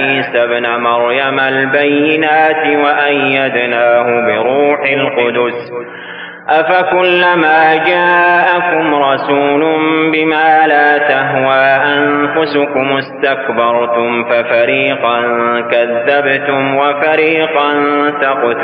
عيسى ابن مريم البينات وأيدناه بروح القدس أفكلما جاءكم رسول بما لا تهوى أنفسكم استكبرتم ففريقا كذبتم وفريقا تقتلون